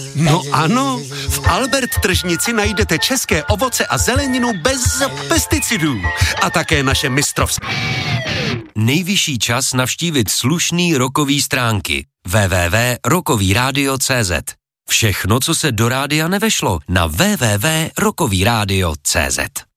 No ano, v Albert tržnici najdete české ovoce a zeleninu bez pesticidů a také naše mistrovské. Nejvyšší čas navštívit slušný rockový stránky www.rockovyradio.cz. Všechno, co se do rádia nevešlo, na www.rockovyradio.cz.